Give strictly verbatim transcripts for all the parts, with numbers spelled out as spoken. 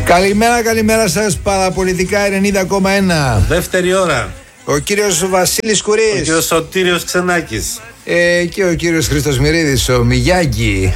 Καλημέρα, καλημέρα σας. Παραπολιτικά ενενήντα κόμμα ένα. Δεύτερη ώρα. Ο κύριος Βασίλης Κουρής. Ο κύριος Σωτήριος Ξενάκης. Ε, και ο κύριος Χρήστος Μυρίδης, ο Μιγιάγκη.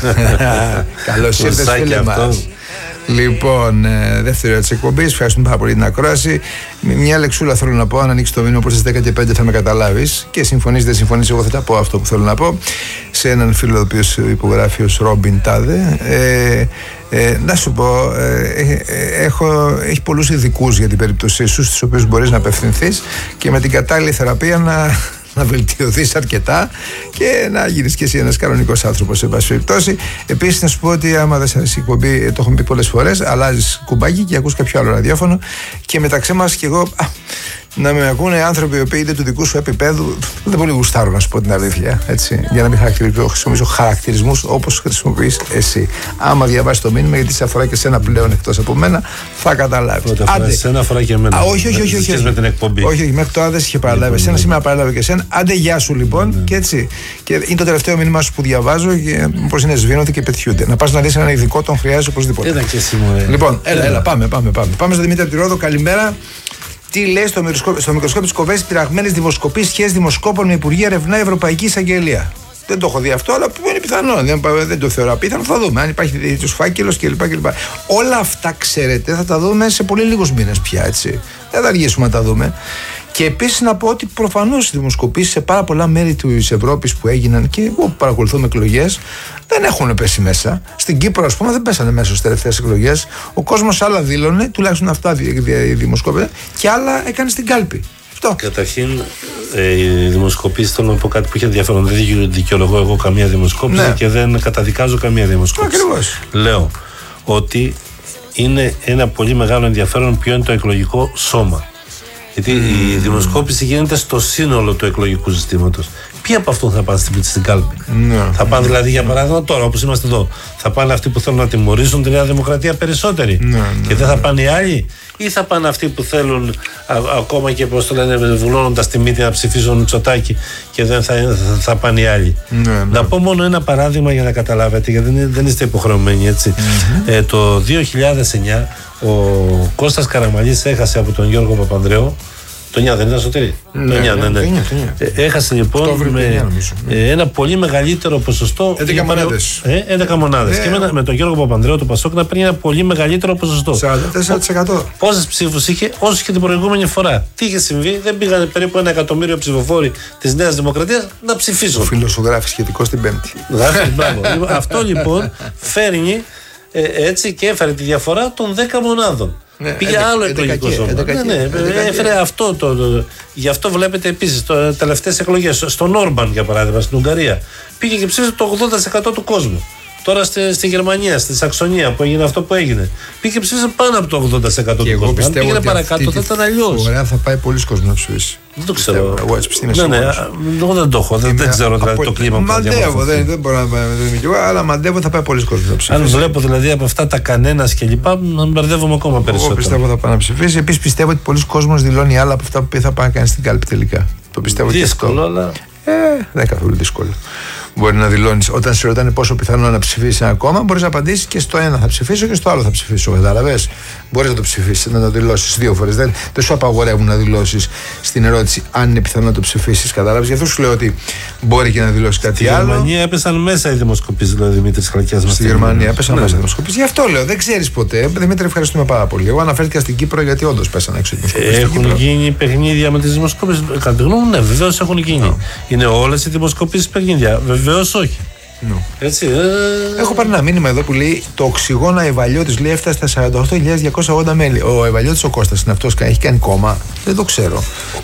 Καλώς ήρθες, φίλε μας. Λοιπόν, ε, δεύτερη ώρα της εκπομπής. Ευχαριστούμε πάρα πολύ την ακρόαση. Μια λεξούλα θέλω να πω. Αν ανοίξει το μήνυμα προς τις δέκα και πέντε θα με καταλάβεις. Και συμφωνείς, δεν συμφωνείς, εγώ θα τα πω αυτό που θέλω να πω. Σε έναν φίλο ο οποίος υπογράφει ως Ρόμπιν Τάδε. Ε, ε, να σου πω, ε, ε, έχω, έχει πολλούς ειδικούς για την περίπτωσή σου, στους οποίους μπορείς να απευθυνθείς και με την κατάλληλη θεραπεία να. να βελτιωθείς αρκετά και να γίνεις και εσύ ένας κανονικός άνθρωπος, σε πάση περιπτώσει. Επίσης, να σου πω ότι άμα δεν σε αρέσει η εκπομπή, το έχουμε πει πολλές φορές, αλλάζεις κουμπάκι και ακούς κάποιο άλλο ραδιόφωνο. Και μεταξύ μας και εγώ, α, να με ακούνε άνθρωποι οι οποίοι είναι του δικού σου επίπεδου, δεν πολύ γουστάρω, να σου πω την αλήθεια. Έτσι, για να μην χρησιμοποιήσω χαρακτηρισμούς όπως χρησιμοποιείς εσύ. Άμα διαβάσεις το μήνυμα, γιατί σε αφορά και σένα πλέον εκτός από μένα, θα καταλάβεις. Όταν αφορά σένα, αφορά και εμένα. Α, όχι, όχι, όχι, όχι, όχι. Με την εκπομπή. Όχι, όχι, μέχρι τώρα δεν σε είχε παραλάβει εσένα, σήμερα παραλάβει και εσένα. Άντε, γεια σου λοιπόν, ναι. Και έτσι. Και είναι το τελευταίο μήνυμά σου που διαβάζω και πώς είναι σβήνονται και πετιούνται. Να πας να δεις έναν ειδικό, τον χρειάζεσαι οπωσδήποτε. Είδα και εσύ μου. Ε. Λοιπόν, έλα, έλα, πάμε, πάμε, πάμε. Πάμε στο Δημήτρη από τη Ρόδο, καλημέρα. Τι λέει στο μικροσκόπιο, στο μικροσκόπιο της Κοβέσης, πειραγμένες δημοσκοπήσεις, σχέσεις δημοσκόπων με Υπουργεία Ερευνά Ευρωπαϊκή Εισαγγελία. Δεν το έχω δει αυτό, αλλά που είναι πιθανό. Δεν, δεν το θεωρώ απίθανο. Θα δούμε αν υπάρχει τέτοιο φάκελο κλπ, κλπ. Όλα αυτά, ξέρετε, θα τα δούμε σε πολύ λίγους μήνες πια, έτσι. Δεν θα αργήσουμε να τα δούμε. Και επίσης να πω ότι προφανώς οι δημοσκοπήσεις σε πάρα πολλά μέρη της Ευρώπης που έγιναν και εγώ που παρακολουθούμε εκλογές δεν έχουν πέσει μέσα. Στην Κύπρο, ας πούμε, δεν πέσανε μέσα στις τελευταίες εκλογές. Ο κόσμος άλλα δήλωνε, τουλάχιστον αυτά δημοσκόπησε, και άλλα έκανε στην κάλπη. Αυτό. Καταρχήν, ε, οι δημοσκοπήσεις, θέλω να πω κάτι που έχει ενδιαφέρον. Δεν δικαιολογώ εγώ καμία δημοσκόπηση, ναι, και δεν καταδικάζω καμία δημοσκόπηση. Ακριβώς. Λέω ότι είναι ένα πολύ μεγάλο ενδιαφέρον ποιο είναι το εκλογικό σώμα. Γιατί mm. η δημοσκόπηση γίνεται στο σύνολο του εκλογικού συστήματος. Ποιοι από αυτόν θα πάνε στην, στην κάλπη? Mm. Θα πάνε δηλαδή, για παράδειγμα, τώρα όπως είμαστε εδώ, θα πάνε αυτοί που θέλουν να τιμωρήσουν τη Νέα Δημοκρατία περισσότεροι mm. και δεν θα πάνε οι άλλοι, ή θα πάνε αυτοί που θέλουν α, ακόμα και, πώς το λένε, βουλώνοντας τη μύτη να ψηφίσουν Μητσοτάκη και δεν θα, θα, θα πάνε οι άλλοι? Mm. Να πω μόνο ένα παράδειγμα για να καταλάβετε, γιατί δεν, δεν είστε υποχρεωμένοι, έτσι. Mm-hmm. Ε, το δύο χιλιάδες εννιά ο Κώστας Καραμανλής έχασε από τον Γιώργο Παπανδρέου. Το εννιά δεν ήταν, Σωτήρη? Ναι, το εννιά, ναι, ναι. εννιά, εννιά. Ε, έχασε λοιπόν με εννιά, ε, ένα πολύ μεγαλύτερο ποσοστό. έντεκα μονάδες. Ε, έντεκα μονάδες. Ε, και με, με τον Γιώργο Παπανδρέου του Πασόκ να παίρνει ένα πολύ μεγαλύτερο ποσοστό. σαράντα τέσσερα τοις εκατό. Πόσες ψήφους είχε, όσους και την προηγούμενη φορά? Τι είχε συμβεί? Δεν πήγανε περίπου ένα εκατομμύριο ψηφοφόροι της Νέας Δημοκρατίας να ψηφίσουν. Ο φίλος σου γράφει σχετικό στην Πέμπτη. Γράφει, μπράβο. Αυτό λοιπόν φέρνει ε, έτσι και έφερε τη διαφορά των δέκα μονάδων. Ναι, πήγε έντεκα, άλλο εκλογικό σώμα. Ναι, ναι, έφερε αυτό το, το, το. Γι' αυτό βλέπετε επίσης το τελευταίες εκλογές. Στον Όρμπαν, για παράδειγμα, στην Ουγγαρία, πήγε και ψήφισε το ογδόντα τοις εκατό του κόσμου. Τώρα στη, στη Γερμανία, στη Σαξονία που έγινε αυτό που έγινε, πήγε και ψήφισε πάνω από το ογδόντα τοις εκατό του κόσμου. Αν πήγαινε παρακάτω, θα ήταν αλλιώς. Ωραία, θα πάει πολλοί κόσμος να ψηφίσει. Δεν το ξέρω. Εγώ έτσι πιστεύω. Ναι, ναι, εγώ δεν το έχω. Δεν, δεν ξέρω δηλαδή, το κλίμα που θα μαντεύω, δεν, δεν μπορώ να είμαι κι εγώ, αλλά μαντεύω θα πάει πολλοί κόσμος να ψηφίσει. Αν βλέπω δηλαδή από αυτά τα κανένας και λοιπά, να μπερδεύομαι ακόμα περισσότερο. Εγώ πιστεύω θα πάει να ψηφίσει. Επίσης πιστεύω ότι πολλοί κόσμος δηλώνει άλλα από αυτά που θα πάει να κάνει στην κάλπη τελικά. Το πιστεύω και αυτό. Δύσκολο, αλλά. Ε, δεν είναι καθόλου δύσκολο. Μπορεί να δηλώνεις, όταν σε ρωτάνε πόσο πιθανό να ψηφίσει ένα κόμμα, μπορείς να απαντήσεις και στο ένα θα ψηφίσω και στο άλλο θα ψηφίσω. Κατάλαβες. Μπορείς να το ψηφίσεις, να το δηλώσεις δύο φορές. Δεν, δεν σου απαγορεύουν να δηλώσεις στην ερώτηση αν είναι πιθανό να το ψηφίσεις. Κατάλαβες. Γι' αυτό σου λέω ότι μπορεί και να δηλώσεις κάτι Στη άλλο. Στη Γερμανία έπεσαν μέσα οι δημοσκοπήσεις, δηλαδή Δημήτρη Χαλκιάς μας. Στη Γερμανία έπεσαν ναι. μέσα οι δημοσκοπήσεις. Γι' αυτό λέω, δεν ξέρεις ποτέ. Δημήτρη, ευχαριστούμε πάρα πολύ. Εγώ αναφέρθηκα στην Κύπρο γιατί όντως πέσαν έξω οι δημοσκοπήσεις. Έχουν γίνει παιχνίδια με τις δημοσκοπήσεις? Κατά τη γνώμη μου, ναι, βεβαίως έχουν γίνει. No. Είναι όλες οι δημοσκοπήσεις παιχνίδια? Βεβαίως όχι. No. Έτσι, ε... Έχω πάρει ένα μήνυμα εδώ που λέει το οξυγόνα Ευαλιώτης, λέει, έφτασε στα σαράντα οκτώ χιλιάδες διακόσια ογδόντα μέλη. Ο Ευαλιώτης ο Κώστας είναι αυτός, έχει κάνει κόμμα? Δεν το ξέρω.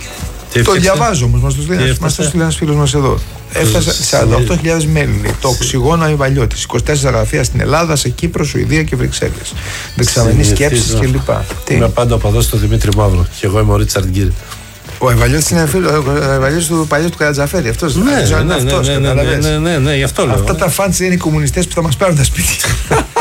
Τι το διαβάζω όμως, μας το στείλει ένας φίλος μας εδώ. Έφτασε σαράντα οκτώ χιλιάδες μέλη, λέει, το οξυγόνα Ευαλιώτης. είκοσι τέσσερα γραφεία στην Ελλάδα, σε Κύπρο, Σουηδία και Βρυξέλλες. Δεξαμενείς σκέψεις κλπ. Είμαι πάντα οπαδός στο Δημήτρη Μαύρο και εγώ είμαι ο Ρίτσαρντ Γκίρ. Ο Ευαλιώτης είναι φίλο, ο Ευαλιώτης του παλιού του Καρατζαφέρη. Αυτός ναι, ναι, ναι, αυτός, ναι, ναι, ναι, ναι, ναι, ναι, γι' αυτό λέω. Αυτά τα φαντς είναι οι κομμουνιστές που θα μας πάρουν τα σπίτια.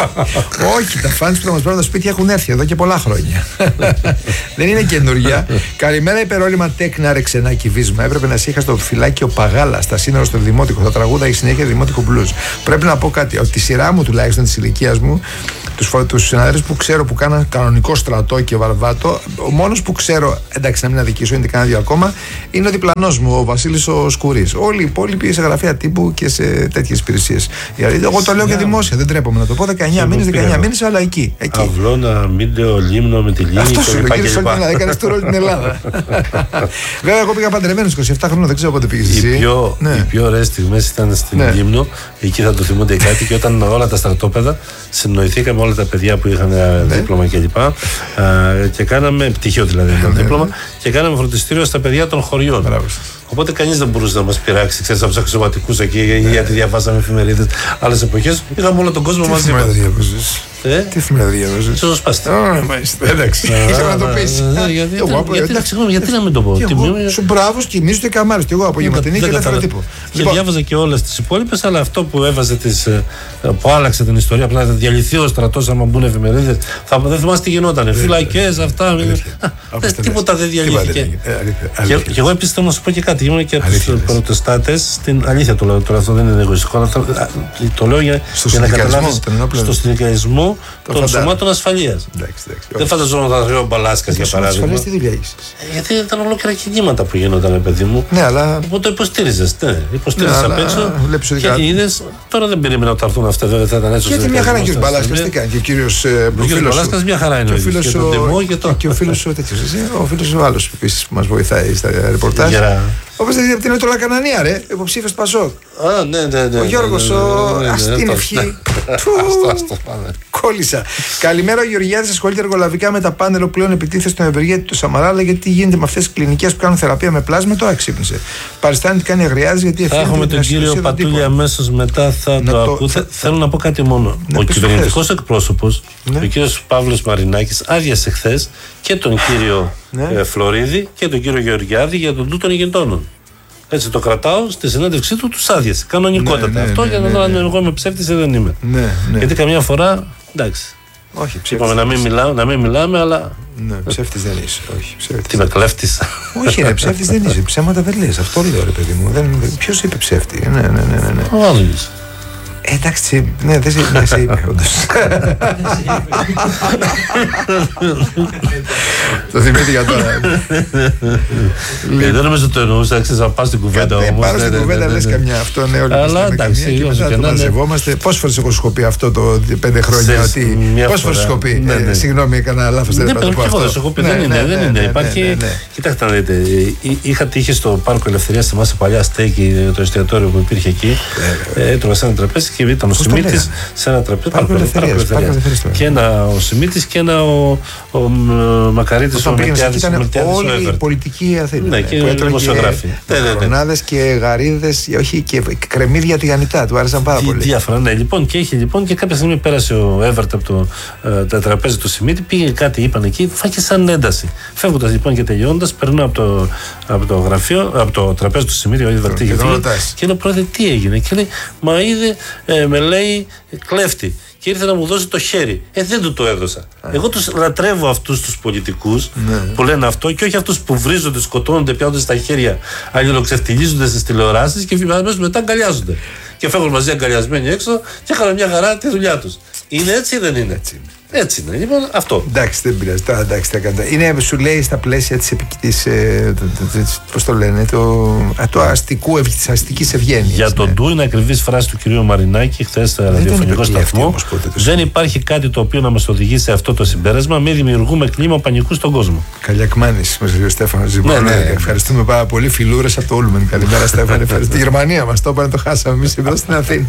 Όχι, τα φάνη που θα μας πάρουν τα σπίτια έχουν έρθει εδώ και πολλά χρόνια. Δεν είναι καινούργια. Καλημέρα, υπερόλυμα τέκνα ρεξενάκι βίσμα. Έπρεπε να είχα στο φυλάκι ο Παγάλα στα σύνορα στο Δημότικο. Θα τραγούδα η συνέχεια Δημότικο Blues. Πρέπει να πω κάτι. Ότι τη σειρά μου τουλάχιστον τη ηλικία μου, τους συναδέλφους που ξέρω που κάναν κανονικό στρατό και βαρβάτο, ο μόνος που ξέρω, εντάξει να μην αδικήσω, είναι κανένα δύο ακόμα, είναι ο διπλανός μου, ο Βασίλης ο Σκουρής. Όλοι οι υπόλοιποι σε γραφεία τύπου και σε τέτοιες υπηρεσίες. Εγώ το λέω και δημόσια, δεν τρέπομαι να το πω. δεκαεννιά μήνες, δεκαεννιά μήνες, αλλά εκεί. εκεί. Αυλώνα, Μίντεο, Λίμνο με τη Λίμνη. Αυτό σου λέγεται σε όλη την Ελλάδα. Έκανε το όλη την Ελλάδα. Βέβαια, εγώ πήγα παντρεμένος είκοσι επτά χρόνια, δεν ξέρω πότε πήγες εσύ. Οι πιο ωραίες στιγμές ήταν στην Λίμνο, εκεί θα το θυμούνται κάτι, και όταν όλα τα στρατόπεδα συνοηθήκαμε όλα τα παιδιά που είχαν δίπλωμα κλπ. Και κάναμε, πτυχίο δηλαδή, ένα δίπλωμα, και κάναμε φροντιστήριο στα παιδιά των χωριών. Οπότε κανείς δεν μπορούσε να μας πειράξει, ξέρεις, από τους αξιωματικούς εκεί, γιατί διαβάζαμε εφημερίδες άλλες εποχές. Είχαμε όλο τον κόσμο μαζί μας. Ε? Τι εφημερίδα διαβάζεις? Στο σπάστη. Εντάξει, ήθελα να το πεις. Γιατί να μην το πω? Σου μπράβος και εμείς ούτε καμάρες. Και εγώ απογευματινή και δεύτερο τύπο. Και διάβαζα και όλες τις υπόλοιπες, αλλά αυτό που έβαζε, που άλλαξε την ιστορία, απλά θα διαλυθεί ο στρατός άμα μπουν εφημερίδες. Δεν θυμάσαι τι γινότανε. Φυλακές, αυτά. Τίποτα δεν διαλύθηκε. Και εγώ επίσης θέλω να σου πω και κάτι. Ήμουν και από τους προτεστάτες. Στην αλήθεια το λέω τώρα, αυτό δεν είναι εγωιστικό. Το λέω για να καταλάβεις στο συνδικαλισμό των σωμάτων ασφαλείας. Δεν φανταζόμουν να θα ο Μπαλάσκας για παράδειγμα. Ασφαλείας τι δουλειά είσαι? Γιατί ήταν ολόκληρα κινήματα που γινόταν, παιδί μου. Ναι, αλλά. Οπότε το υποστήριζες. Ναι, υποστήριζες απ' έξω. Και είδες, τώρα δεν περίμενα ότι θα έρθουν αυτά, βέβαια θα ήταν έτσι. Γιατί μια χαρά είναι ο Μπαλάσκας, τι κάνει? Και ο κύριος Μπαλάσκας μια χαρά είναι. Και ο φίλος ο τέτοιος, ο φίλος ο άλλος επίσης που μας βοηθάει στα ρεπορτάζ. Όπως δεν είναι το Λακανανία, ρε, υποψήφιος Πασόκ. Α, ναι, ναι, ναι. Ο Γιώργος, ας την ευχή. Κόλλησα. Καλημέρα, ο Γεωργιάδης ασχολείται εργολαβικά με τα πάνελ πλέον επιτίθεται στον ευεργέτη του Σαμαρά, αλλά γιατί γίνεται με αυτές τις κλινικές που κάνουν θεραπεία με πλάσμα, τώρα ξύπνησε. Παριστάνει τι κάνει Αγριάδης, γιατί θα έχουμε τον κύριο Πατούλη αμέσως μετά, θα το ακούτε. Θέλω να πω κάτι μόνο. Ο κυβερνητικός εκπρόσωπος, ο κύριος Παύλος Μαρινάκης, άδειασε χθες και τον κύριο Φλωρίδη και τον κύριο Γεωργιάδη για τον τούτων ηγετώνων. Έτσι το κρατάω, στη συνέντευξή του τους άδειασε. Κανονικότατα. Ναι, ναι, αυτό, ναι, για να δω, ναι, ναι, αν εγώ είμαι ψεύτης ή δεν είμαι. Ναι, ναι. Γιατί καμιά φορά, εντάξει. Όχι, είπαμε να μην, μιλά, να μην μιλάμε, αλλά. Ναι, ψεύτης δεν είσαι. Όχι, ψεύτης. Τι με κλέφτης? Όχι, ρε, ψεύτης δεν είσαι. Ψέματα δεν λες. Αυτό λέω, ρε παιδί μου. Ποιος είπε ψεύτη? Ναι, ναι, ναι, ναι, ναι. Ο άλλος. Εντάξει, ναι, δεν σε είπε, όντως. Το θυμήθηκα τώρα. Δεν νομίζω το εννοούσα, ξέρεις, να πας στην κουβέντα όμως. Πάω στην κουβέντα, λες καμιά, αυτό ναι, όλοι αλλά εντάξει, και μετά το μαζευόμαστε. Πόσες φορές έχω σου πει αυτό το πέντε χρόνια, ότι πόσες φορές σου πει, συγγνώμη, έκανα λάθος, δεν έπρεπε να το πω αυτό. Δεν είναι, δεν είναι, υπάρχει, κοιτάξτε να δείτε, είχα τύχει στο Πάρκο Ελευθερίας, θυμάσαι παλιά στέκι, το εστιατόριο που υπήρχε εκεί, έτρωγα σε ένα τραπέζι και ήταν ο Σιμίτης σε ένα τραπέζι. Πάρκο Ελευθερίας. Και ένα ο Σιμίτης και ένα ο Μακαρίτης, ο Μελτιάδης. Όλη η πολιτική Αθήνα. Ναι, και δημοσιογράφοι. Κορονάδες και γαρίδες, όχι, και κρεμμύδια τηγανιτά, του άρεσαν πάρα πολύ. Διάφορα, ναι. Λοιπόν, και είχε λοιπόν και κάποια στιγμή πέρασε ο Εύερτ από το τραπέζι του Σιμίτη, πήγε κάτι, είπαν εκεί, φάγε σαν ένταση. Φεύγοντας λοιπόν και τελειώνοντας, περνώ από το γραφείο, από το τραπέζι του Σιμίτη, ο Εύερτ είχε φύγει. Και λέω, πρόεδρε, τι έγινε? Και λέει, μα είδε, με λέει, κλέφτη. Και ήρθε να μου δώσει το χέρι. Ε, δεν του το έδωσα. Α. Εγώ τους λατρεύω αυτούς τους πολιτικούς, ναι, που λένε αυτό, και όχι αυτούς που βρίζονται, σκοτώνονται, πιάνονται στα χέρια, αλληλοξευτιλίζονται στις τηλεοράσεις και αμέσως μετά αγκαλιάζονται. Και φεύγουν μαζί αγκαλιασμένοι έξω και έκαναν μια χαρά τη δουλειά τους. Είναι έτσι ή δεν είναι? Έτσι. Έτσι είναι, λοιπόν, αυτό. Εντάξει, δεν πειράζει. Τώρα, εντάξει, τα κάνετε. Είναι, σου λέει, στα πλαίσια της, της ε, πώς το λένε, το, το αστικού, της αστικής ευγένειας. Για τον Ντου, είναι ακριβής φράση του κυρίου Μαρινάκη χθες στο ραδιοφωνικό σταθμό. Δεν υπάρχει κάτι το οποίο να μας οδηγήσει σε αυτό το συμπέρασμα. Μην δημιουργούμε κλίμα πανικού στον κόσμο. Καλιακμάνης, μας λέει ο Στέφανος Ζημάνο. Ναι, ναι, ναι. Ευχαριστούμε πάρα πολύ. Φιλούρες από το Όλμεν. Καλημέρα, Στέφανε. Στη Γερμανία μας το είπαν, το χάσαμε εμείς εδώ στην Αθήνα.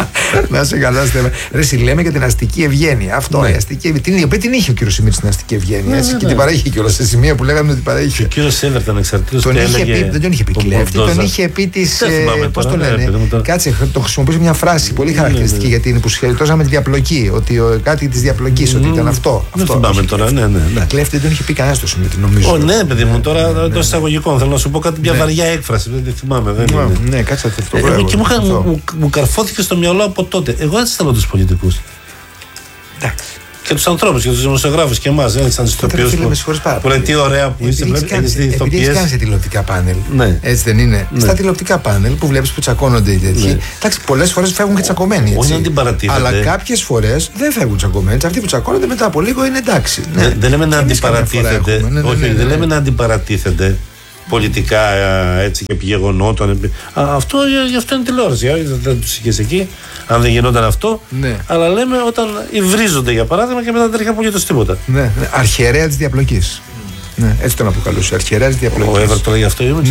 Να σε καλά, Στέφανε. Ρε, λέμε για την αστική ευγένεια. Αυτό, η αστική. Την οποία την είχε ο κύριος Σιμίτης στην αστική ευγένεια, ναι, έτσι, ναι, και την παραείχε κιόλας σε σημεία που λέγαμε ότι παραείχε. Ο κύριος Σέβερ ήταν εξαρτήτως. Τον είχε πει, δεν τον είχε πει κλέφτη, τον είχε πει της. Πώς το λένε, κάτσε, το χρησιμοποιούσε μια φράση πολύ χαρακτηριστική για την που σχετιζόταν με τη διαπλοκή. Ότι κάτι της διαπλοκής, ότι ήταν αυτό. Δεν θυμάμαι τώρα, ναι, ναι. Κλέφτη δεν τον είχε πει κανένας το Σιμίτη, νομίζω. Ναι, παιδί μου, τώρα το εισαγωγικό θέλω να σου πω κάτι, μια βαριά έκφραση, δεν τη θυμάμαι. Ναι, κάτσε αυτό. Και μου καρφώθηκε στο μυαλό από τότε. Εγώ έτσι θέλω τους πολιτικούς. Εντάξει. Και τους ανθρώπους και τους δημοσιογράφους και εμάς, δεν είναι σαν τις ηθοποιούς που λένε τι ωραία που είστε, έχεις δει ηθοποιές. Επειδή έχεις κάνει σε τηλεοπτικά πάνελ, ναι. έτσι δεν είναι. Ναι. Στα τηλεοπτικά πάνελ που βλέπεις που τσακώνονται οι τέτοιοι, ναι. εντάξει, πολλές φορές φεύγουν και τσακωμένοι. Όχι να την παρατίθεται. Αλλά κάποιες φορές δεν φεύγουν τσακωμένοι. Αυτοί που τσακώνονται μετά από λίγο είναι εντάξει. Ναι. Δεν, δεν λέμε να αντιπαρατίθεται. Ναι, ναι, όχι, ναι, ναι, ναι. δεν λέμε να αντιπαρατίθεται πολιτικά έτσι και γεγονότων. Αυτό, γι' αυτό είναι τηλεόραση. Δεν τους είχες εκεί, αν δεν γινόταν αυτό. Ναι. Αλλά λέμε όταν υβρίζονται για παράδειγμα και μετά δεν τρέχει απολύτως τίποτα. Ναι, ναι. Αρχιερέα της διαπλοκής. Ναι, έτσι τον αποκαλούσε. Αρχιερέα της διαπλοκής. Ο Εύερ το λέγει αυτό ή ναι.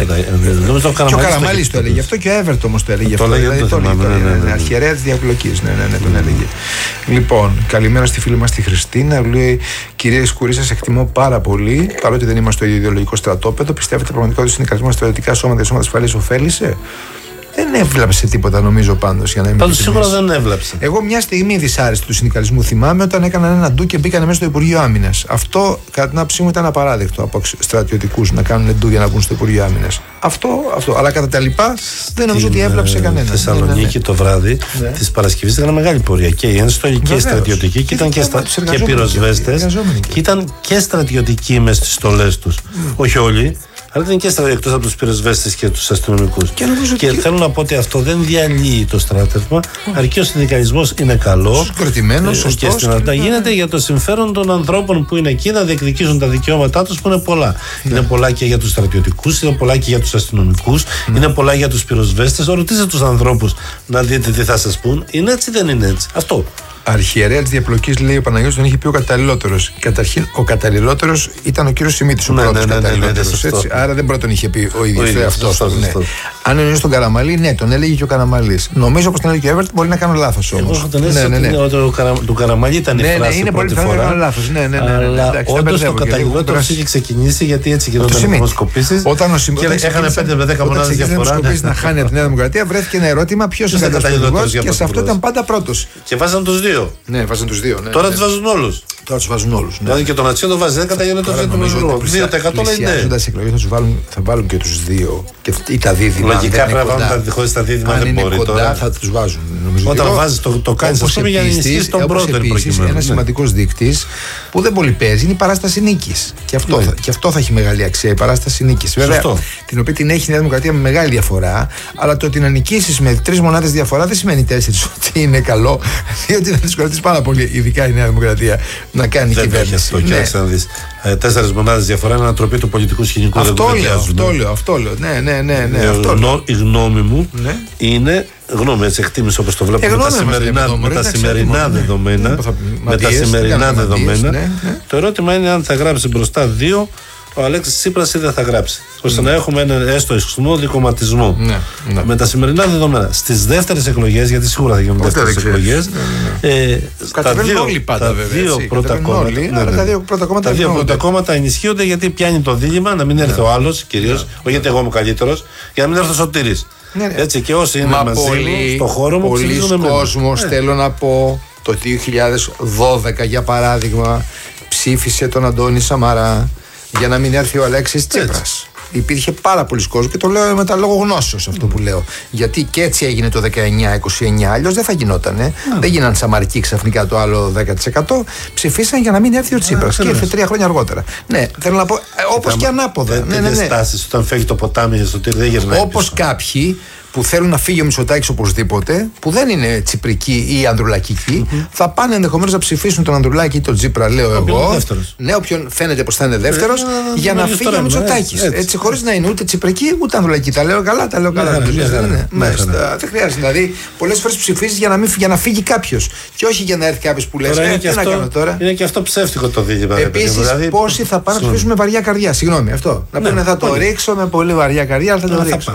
ο Καραμαλής το έλεγε αυτό και ο Εύερ όμως το έλεγε αυτό. Αρχιερέα της διαπλοκής. Ναι, ναι, ναι, τον έλεγε. Λοιπόν, καλημέρα στη φίλη μας τη Χριστίνα. Λέει: Κυρία Σκουρή, σας εκτιμώ πάρα πολύ. Παρότι δεν είμαστε στο ιδεολογικό στρατόπεδο, πιστεύετε πραγματικά ότι ο συνδικαλισμός στα στρατιωτικά σώματα και σώματα ασφαλείας ωφέλησε? Δεν έβλαψε τίποτα, νομίζω πάντως. Πάντως σίγουρα δεν έβλαψε. Εγώ μια στιγμή δυσάρεστη του συνδικαλισμού θυμάμαι όταν έκαναν ένα ντου και μπήκαν μέσα στο Υπουργείο Άμυνας. Αυτό, κατά την άποψή μου, ήταν απαράδεκτο από στρατιωτικούς να κάνουν ντου για να βγουν στο Υπουργείο Άμυνας. Αυτό, αυτό. Αλλά κατά τα λοιπά δεν νομίζω ότι έβλαψε κανένα. Στη Θεσσαλονίκη ναι, ναι, ναι. το βράδυ ναι. της Παρασκευής ήταν μεγάλη πορεία. Και οι ένστολοι και οι στρατιωτικοί και ήταν και, στα... και πυροσβέστες και ήταν και στρατιωτικοί μες στις στολές τους. Mm. Όχι όλοι. Αλλά ήταν και στρατιωτικοί εκτός από τους πυροσβέστες και τους αστυνομικούς. Και, και ότι... θέλω να πω ότι αυτό δεν διαλύει το στράτευμα, oh. αρκεί ο συνδικαλισμός είναι καλός. Συγκροτημένος, σωστός. Και στην αρχή γίνεται για το συμφέρον των ανθρώπων που είναι εκεί να διεκδικήσουν τα δικαιώματά τους που είναι πολλά. Ναι. Είναι πολλά και για τους στρατιωτικούς, είναι πολλά και για τους αστυνομικούς, ναι. είναι πολλά για τους πυροσβέστες. Ρωτήστε τους ανθρώπους να δείτε τι θα σας πούν. Είναι έτσι ή δεν είναι έτσι? Αυτό. Αρχιερέα της διαπλοκής, λέει ο Παναγιώτης, τον είχε πει ο καταλληλότερος. Καταρχήν, ο καταλληλότερος ήταν ο κύριος Σιμίτης, ο ναι, πρώτος ναι, ναι, καταλληλότερος. Ναι, ναι, ναι, άρα δεν πρώτον είχε πει ο ίδιος. ίδιος αυτό. Σωστό, ναι. Αν εννοείς τον Καραμαλή, ναι, τον έλεγε και ο Καραμαλής. Νομίζω πως τον έλεγε και ο Εύερτ, μπορεί να κάνω λάθος όμως. Εγώ τον έζησα ναι, ναι, ναι. ότι του Καραμαλή ήταν η ναι, φράση ναι, πρώτη φορά. Ναι, λάθος. Ναι, ναι, ναι, αλλά όντως το καταλληλότερος είχε ξεκινήσει γιατί έτσι γινόταν οι δημοσκοπήσεις. Όταν ο Σιμίτης έχανε πέντε με δέκα μονάδες διαφορά. να χάνει από τη Νέα Δημοκρατία, βρέθηκε ένα ερώτημα ποιος είναι καταλληλότερος και σε αυτό ήταν πάντα πρώτος. Και βάζαν τους δύο. Ναι, βάζαν τους δύο. Τώρα τους βάζουν όλους. Τώρα τους βάζουν όλους. Δηλαδή και τον Ατσίο το βάζει, δεν καταγγέλνεται το ζήτημα. δύο τοις εκατό λέει ναι. Πλησιάζοντας εκλογές θα, τους βάλουν, θα βάλουν και τους δύο ή τα δίδυμα. Λογικά πρέπει να βάλουν χωρίς τα δίδυμα, αν δεν είναι μπορεί κοντά, τώρα. Θα τους βάζουν. Όταν βάζεις το, το κάνεις αυτό για να ενισχύσεις τον πρώτο προκειμένου. Ένας σημαντικός δείκτης που δεν πολύ παίζει είναι η παράσταση νίκης. Και αυτό, ναι. και αυτό θα έχει μεγάλη αξία, η παράσταση νίκης. Βέβαια, την οποία την έχει η Νέα Δημοκρατία με μεγάλη διαφορά, αλλά το ότι να νικήσεις με τρεις μονάδες διαφορά δεν σημαίνει τέσσερις ότι είναι καλό, διότι θα δυσκολευτείς πάρα πολύ, ειδικά η Νέα Δημοκρατία, να κάνει δεν κυβέρνηση. Δεν έχει αυτό, ναι. Ε, τέσσερις μονάδες διαφορά είναι ανατροπή του πολιτικού σκηνικού. Αυτό λέω, αυτό λέω, αυτό λέω. Ναι, ναι, ναι, ναι, ε, αυτό γνω, η γνώμη μου ναι. είναι, γνώμη έτσι εκτίμηση όπως το βλέπω, ε, με τα σημερινά, με τα σημερινά δεδομένα, ναι. με τα σημερινά δεδομένα, ναι, ναι. το ερώτημα είναι αν θα γράψει μπροστά δύο ο Αλέξης Τσίπρας ή δεν θα γράψει. Ώστε mm. να έχουμε ένα έστω ισχυρό δικομματισμό. Ναι, ναι. Με τα σημερινά δεδομένα. Στις δεύτερες εκλογές, γιατί σίγουρα θα γίνουν δεύτερες εκλογές. Ναι, ναι. Ε, τα δύο, όλοι πάντα, τα βέβαια, δύο έτσι, πρώτα κόμματα. Όλοι, ναι, ναι. Τα δύο πρώτα κόμματα, τα δύο πρώτα κόμματα ενισχύονται γιατί πιάνει το δίλημμα να μην έρθει ο άλλος κυρίως, όχι γιατί εγώ είμαι καλύτερος, για να μην έρθει ο Σωτήρης. Έτσι και όσοι είναι μαζί μου στον χώρο μου ψηφίζουν εμένα. Πολλοί κόσμος, θέλω να πω, το δύο χιλιάδες δώδεκα για παράδειγμα, ψήφισε τον Αντώνη Σαμαρά για να μην έρθει ο Αλέξης Τσίπρας. Υπήρχε πάρα πολλοί κόσμος και το λέω μετά λόγω γνώσεως αυτό που λέω. Γιατί και έτσι έγινε το δεκαεννιά είκοσι εννιά, αλλιώς δεν θα γινότανε. Mm. Δεν γίναν σαμαρικοί ξαφνικά το άλλο δέκα τοις εκατό. Ψηφίσαν για να μην έρθει ο Τσίπρας. Mm. Και ήρθε τρία χρόνια αργότερα. Ναι, θέλω να πω, όπως και ανάποδα. Δεν ναι, ναι, ναι. Στάσεις, όταν φεύγει το ποτάμι στο τύρι, δεν γυρνάει. Όπως κάποιοι που θέλουν να φύγει ο Μητσοτάκης οπωσδήποτε, που δεν είναι τσιπρικοί ή ανδρουλακικοί, mm-hmm. θα πάνε ενδεχομένως να ψηφίσουν τον Ανδρουλάκη ή τον Τσίπρα, λέω εγώ. Ναι, όποιον φαίνεται πως θα είναι δεύτερος, ε, για να φύγει ο Μητσοτάκης. Έτσι, έτσι χωρίς να είναι ούτε τσιπρικοί ούτε ανδρουλακικοί. Τα λέω καλά, τα λέω καλά. Δεν χρειάζεται. Δηλαδή, πολλές φορές ψηφίζεις για να φύγει κάποιος. Και όχι για να έρθει κάποιος που λες, ε, τι να κάνω τώρα. Είναι και αυτό ψεύτικο το δίλημμα. Επίσης, πόσοι θα πάνε να ψηφίσουν με βαριά καρδιά. Συγγνώμη, αυτό. Να πούνε θα το ρίξω με πολύ βαριά καρδιά, αλλά θα το ρίξω.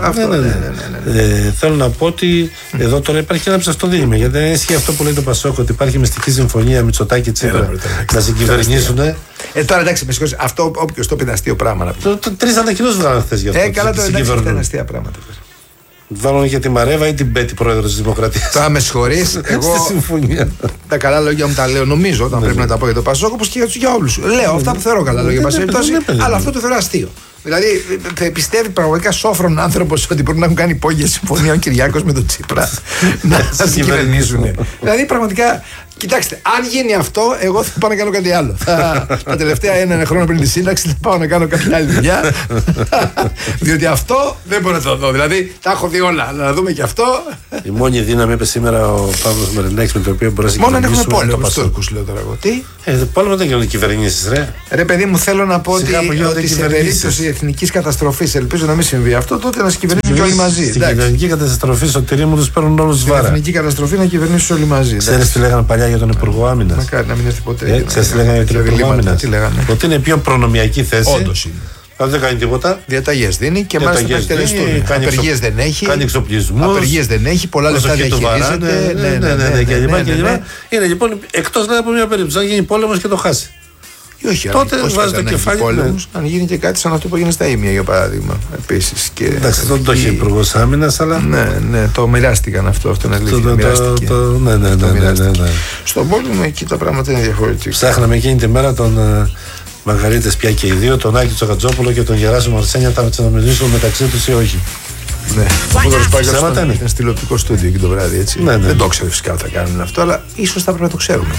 Ε, θέλω να πω ότι mm. εδώ τώρα υπάρχει ένα ψευτό δίλημμα. Γιατί δεν ισχύει αυτό που λέει το Πασόκ, ότι υπάρχει μυστική συμφωνία Μητσοτάκη Τσίπρα να συγκυβερνήσουν. Ε, τώρα εντάξει, με συγχωρείτε, αυτό όποιο το πει είναι αστείο πράγμα. Τρεις ανακοινώσεις βγάλανε χθες γι' αυτό. Ε, καλά, το εντάξει, ήταν αστεία πράγματα. Βάλουν για τη Μαρέβα ή την Πέτη, πρόεδρο της Δημοκρατίας. Τώρα με συγχωρείς, εγώ τα καλά λόγια μου τα λέω, νομίζω, όταν πρέπει να τα πω για το Πασόκ, όπως και για όλους. Λέω αυτά που θεωρώ καλά λόγια, αλλά αυτό το θεωρώ αστείο. Δηλαδή, πιστεύει πραγματικά σόφρον άνθρωπος ότι μπορούν να έχουν κάνει υπόγεια συμφωνία ο Κυριάκος με τον Τσίπρα να συγκυβερνήσουν. Δηλαδή, πραγματικά, κοιτάξτε, αν γίνει αυτό, εγώ θα πάω να κάνω κάτι άλλο. Θα, τα τελευταία ένα χρόνο πριν τη σύνταξη θα πάω να κάνω κάποια άλλη δουλειά. Διότι αυτό δεν μπορώ να το δω. Δηλαδή, τα έχω δει όλα. Να δούμε και αυτό. Η μόνη δύναμη, είπε σήμερα ο Παύλος Μερενάκης, με το οποίο μπορεί να συγκυβερνήσουμε. Μόνο αν έχουμε πόλεμο. Τους Τούρκους, λέω τώρα εγώ. Τι? Ε, πόλεμο δεν γίνονται κυβερνήσεις, ρε. Ρε, παιδί μου, θέλω να πω ότι, ότι σε περίπτωση εθνικής καταστροφής, ελπίζω να μην συμβεί αυτό, τότε να κυβερνήσουν και όλοι μαζί. Στην κοινωνική καταστροφή, Σωτηρή μου, τους παίρνουν όλους βάρα. Στην εθνική καταστροφή να κυβερνήσουν όλοι μαζί. Ξέρεις τι λέγανε παλιά για τον Υπουργό Άμυνας? Μακάρι να μην έρθει ποτέ. Ξέρεις τι λέγανε για τον Υπουργό Άμυνας? Ότι είναι πιο προνομιακή θέση. Όντως είναι. Αλλά δεν κάνει τίποτα. Διαταγές δίνει και μάλιστα θα εκτελεστούν. Απεργίες δεν έχει. Κάνει εξοπλισμούς. Απεργίες δεν έχει. Πολλά λεφτά διαχειρίζεται. Ναι, ναι, ναι. κλπ. Είναι λοιπόν εκτός από μια περίπτωση. Αν γίνει πόλεμος και το χάσει. Όχι, τότε βάζει το κεφάλι. Πόλεμος, αν γίνει και κάτι σαν αυτό που έγινε στα Ήμια, για παράδειγμα. Επίσης. Εντάξει, δεν το είχε υπουργό άμυνας, αλλά. Ναι, ναι, το μοιράστηκαν αυτό. Αυτό είναι αλήθεια. Μοιράστηκε. Ναι, ναι, ναι. Στον πόλεμο εκεί τα πράγματα είναι διαφορετικά. Ψάχναμε εκείνη τη μέρα τον Μαργαρίτες πια και οι δύο, τον Άκη Τσοκατζόπουλο και τον Γεράσιμο Αρσένια, θα τσανομιλήσουν μεταξύ τους ή όχι. Ναι, ο Φούδωρος Πάγκας ήταν στην τηλεοπτικό στούντιο και το βράδυ, έτσι. Ναι, ναι. Δεν το ξέρει φυσικά ότι θα κάνουν αυτό, αλλά ίσως θα πρέπει να το ξέρουμε.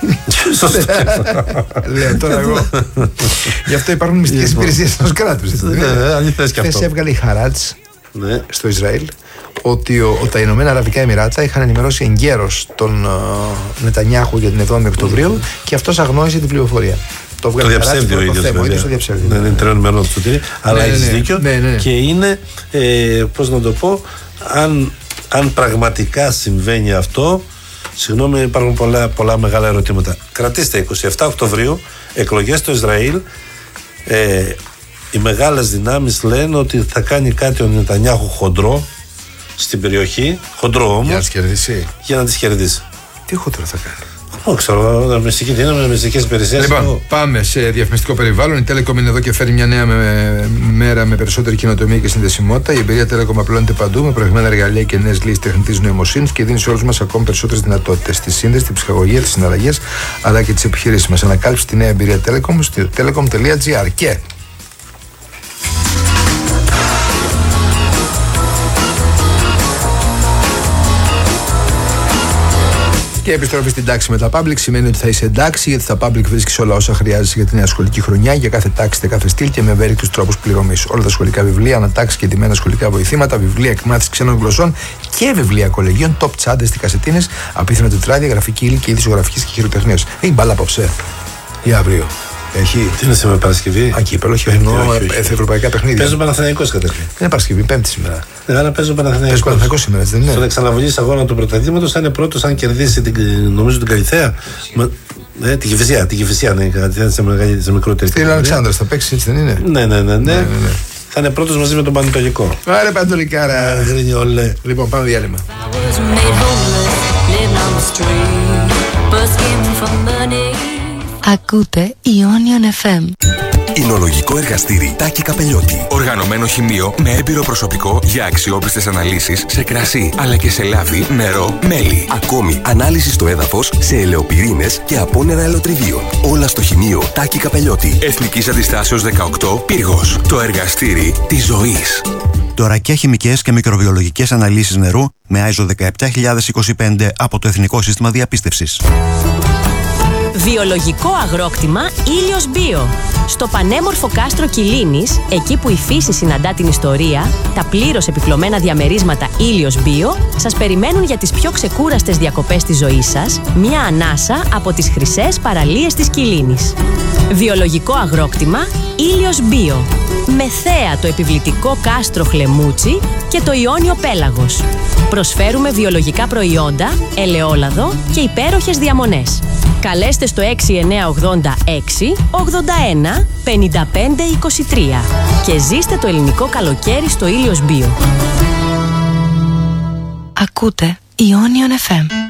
Λέω τώρα εγώ. Γι' αυτό υπάρχουν μυστικές υπηρεσίες ενός κράτους. Χθες έβγαλε η Χαράτς στο Ισραήλ ότι τα Ηνωμένα Αραβικά Εμιράτα είχαν ενημερώσει εγκαίρως τον Νετανιάχου για την εβδόμη Οκτωβρίου και αυτός αγνόησε την πληροφορία. Το, το διαψεύδει ο ίδιος, δεν είναι τρεωμένο το τσουτήρι, αλλά ναι, έχεις ναι, δίκιο ναι, ναι. Και είναι, ε, πώς να το πω, αν, αν πραγματικά συμβαίνει αυτό, συγγνώμη, υπάρχουν πολλά, πολλά μεγάλα ερωτήματα. Κρατήστε, εικοστή εβδόμη Οκτωβρίου, εκλογές στο Ισραήλ, ε, οι μεγάλες δυνάμεις λένε ότι θα κάνει κάτι ο Νετανιάχου χοντρό στην περιοχή, χοντρό όμως, για να τις κερδίσει. Για να τις κερδίσει. Τι χοντρό θα κάνει? Όχι, ξέρω, μυστική δύναμη, μυστικές υπηρεσίες. Λοιπόν, πάμε σε διαφημιστικό περιβάλλον. Η Telecom είναι εδώ και φέρνει μια νέα με, μέρα με περισσότερη κοινοτομία και συνδεσιμότητα. Η εμπειρία Telecom απλώνεται παντού με προηγμένα εργαλεία και νέες λύσεις τεχνητής νοημοσύνης και δίνει σε όλους μας ακόμη περισσότερες δυνατότητες. Στη σύνδεση, την ψυχαγωγία, τις συναλλαγές αλλά και τις επιχειρήσεις μας. Ανακάλυψε τη νέα εμπειρία Telecom στο telecom τελεία gr. Και Και επιστροφή στην τάξη με τα Public σημαίνει ότι θα είσαι εντάξει, γιατί στα Public βρίσκεις όλα όσα χρειάζεσαι για την νέα σχολική χρονιά, για κάθε τάξη, σε κάθε στυλ και με ευέλικτους τρόπους πληρωμής. Όλα τα σχολικά βιβλία, ανατάξεις και εντυμμένα σχολικά βοηθήματα, βιβλία εκμάθησης ξένων γλωσσών και βιβλία κολεγίων, top τσάντες, δικασετίνες, απίθυνα τετράδια, γραφική ύλη και ειδησιογραφικής και χειροτεχνίας. Έχει μπάλα απόψε ή αύριο? Έχει. Τι είναι σήμερα, Παρασκευή? Ακύπελο, όχι, εννοώ ευρωπαϊκά παιχνίδια. Παίζει ο Παναθηναϊκός καταρχήν. Δεν είναι Παρασκευή, Πέμπτη σήμερα. Ναι, αλλά παίζει ο Παναθηναϊκός. Παίζει ο Παναθηναϊκός σήμερα, δεν είναι? Στον εξαναβολής αγώνα του πρωταθλήματος θα είναι πρώτος αν κερδίσει την, νομίζω την Καλυθέα. Ναι, την Κηφισιά, την Κηφισιά, ναι, σε μικρότερη. Στην Αλεξάνδρας θα παίξει, έτσι δεν είναι? Ναι, ναι, ναι. ναι. Θα είναι πρώτος μαζί με τον Πανετολικό. Άρα Πανετολικάρα. Λοιπόν, πάμε διάλειμμα. Ακούτε Ionian εφ εμ. Εινολογικό εργαστήρι Τάκη Καπελιώτη. Οργανωμένο χημείο με έμπειρο προσωπικό για αξιόπιστες αναλύσεις σε κρασί, αλλά και σε λάδι, νερό, μέλι. Ακόμη, ανάλυση στο έδαφος σε ελαιοπυρήνες και απόνερα ελαιοτριβίων. Όλα στο χημείο Τάκη Καπελιώτη. Εθνικής Αντιστάσεως δεκαοκτώ, Πύργος. Το εργαστήρι της ζωής. Δωρακιά χημικές και μικροβιολογικές αναλύσεις νερού με άι ες ο δεκαεπτά χιλιάδες είκοσι πέντε από το Εθνικό Σύστημα Διαπίστευσης. Βιολογικό αγρόκτημα Ήλιος Μπίο. Στο πανέμορφο κάστρο Κιλίνης, εκεί που η φύση συναντά την ιστορία, τα πλήρως επιπλωμένα διαμερίσματα Ήλιος Μπίο σας περιμένουν για τις πιο ξεκούραστες διακοπές της ζωής σας, μια ανάσα από τις χρυσές παραλίες της Κιλίνης. Βιολογικό αγρόκτημα Ήλιος Μπίο. Με θέα το επιβλητικό κάστρο Χλεμούτσι και το Ιόνιο Πέλαγος. Προσφέρουμε βιολογικά προϊόντα, ελαιόλαδο και υπέροχες διαμονές. Καλέστε στο έξι εννιά ογδόντα έξι ογδόντα ένα πενήντα πέντε είκοσι τρία και ζήστε το ελληνικό καλοκαίρι στο Ήλιος Μπίο. Ακούτε Ionian εφ εμ.